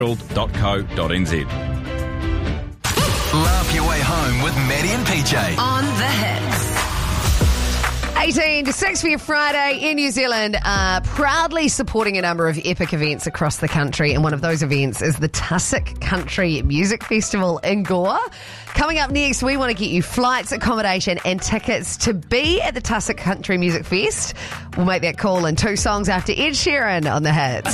herald.co.nz. Laugh your way home with Maddie and PJ. On the hits. 18 to 6 for your Friday in New Zealand, proudly supporting a number of epic events across the country. And one of those events is the Tussock Country Music Festival in Gore. Coming up next, we want to get you flights, accommodation and tickets to be at the Tussock Country Music Fest. We'll make that call in 2 songs after Ed Sheeran on the hits.